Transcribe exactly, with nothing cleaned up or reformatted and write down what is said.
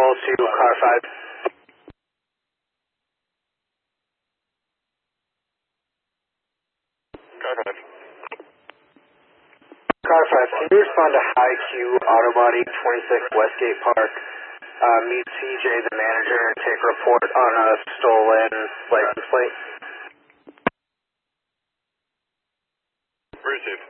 control to car five. Car five. Car five, can you respond to High Q Auto Body twenty-six Westgate Park? Uh, meet C J, the manager, and take report on a stolen license plate. Received.